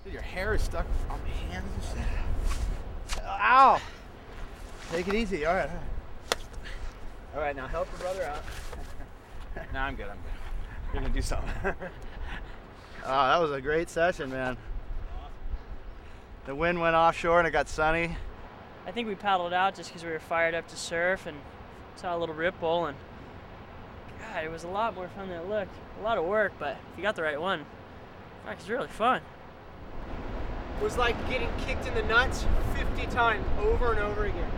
Dude, your hair is stuck on my hands and shit. Ow! Take it easy. All right. All right, now help your brother out. No, I'm good. You're gonna do something. Oh, that was a great session, man. The wind went offshore and it got sunny. I think we paddled out just because we were fired up to surf and saw a little ripple, and God, it was a lot more fun than it looked. A lot of work, but if you got the right one, fuck, it's really fun. It was like getting kicked in the nuts 50 times over and over again.